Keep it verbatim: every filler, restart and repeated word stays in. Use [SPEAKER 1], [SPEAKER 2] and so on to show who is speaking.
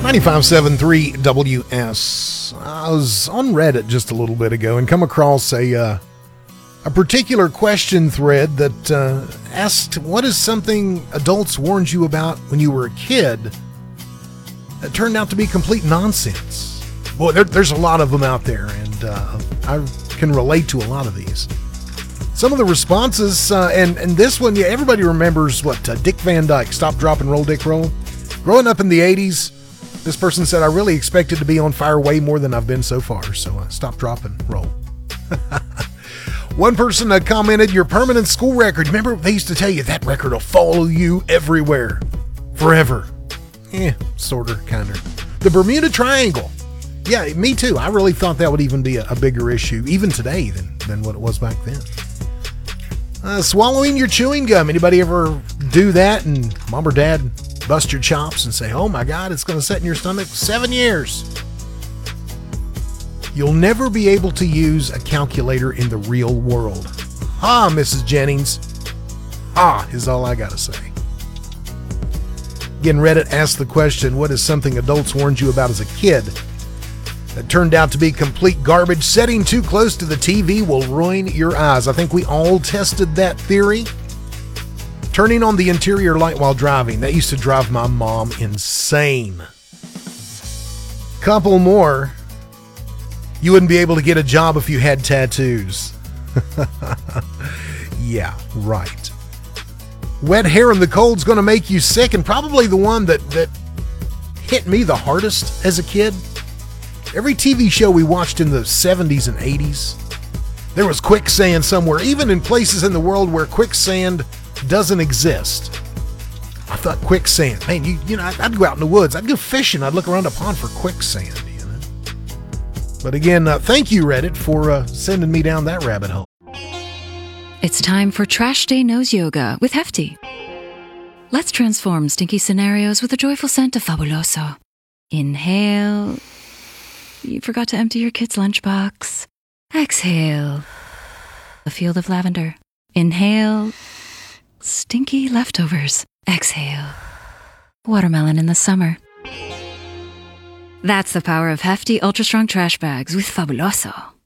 [SPEAKER 1] ninety-five point seven three W S. I was on Reddit just a little bit ago and come across a uh, a particular question thread that uh, asked, what is something adults warned you about when you were a kid that turned out to be complete nonsense? Boy, there, there's a lot of them out there, and uh, I can relate to a lot of these. Some of the responses, uh, and, and this one, yeah, everybody remembers what uh, Dick Van Dyke, Stop, Drop, and Roll, Dick, Roll. Growing up in the eighties, this person said, I really expected to be on fire way more than I've been so far, so uh, stop, drop, and roll. One person uh, commented, your permanent school record. Remember, they used to tell you that record will follow you everywhere, forever. Eh, sort of, kind of. The Bermuda Triangle. Yeah, me too. I really thought that would even be a, a bigger issue, even today, than, than what it was back then. Uh, swallowing your chewing gum. Anybody ever do that and mom or dad bust your chops and say, oh my God, it's going to set in your stomach? Seven years. You'll never be able to use a calculator in the real world. Ah, Missus Jennings. Ah, is all I got to say. Again, Reddit asked the question, what is something adults warned you about as a kid that turned out to be complete garbage? Setting too close to the T V will ruin your eyes. I think we all tested that theory. Turning on the interior light while driving. That used to drive my mom insane. Couple more. You wouldn't be able to get a job if you had tattoos. Yeah, right. Wet hair in the cold's going to make you sick, and probably the one that, that hit me the hardest as a kid. Every T V show we watched in the seventies and eighties, there was quicksand somewhere, even in places in the world where quicksand doesn't exist. I thought quicksand, man, you, you know, I'd go out in the woods, I'd go fishing, I'd look around a pond for quicksand. But again, uh, thank you, Reddit, for uh, sending me down that rabbit hole.
[SPEAKER 2] It's time for Trash Day Nose Yoga with Hefty. Let's transform stinky scenarios with a joyful scent of Fabuloso. Inhale. You forgot to empty your kid's lunchbox. Exhale. A field of lavender. Inhale. Stinky leftovers. Exhale. Watermelon in the summer. That's the power of Hefty Ultra Strong Trash Bags with Fabuloso.